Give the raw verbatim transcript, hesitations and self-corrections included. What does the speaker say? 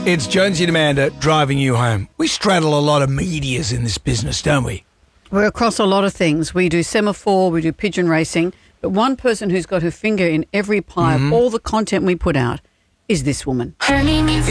It's Jonesy and Amanda driving you home. We straddle a lot of medias in this business, don't we? We're across a lot of things. We do semaphore, we do pigeon racing, but one person who's got her finger in every pie Mm-hmm. of all the content we put out is this woman. It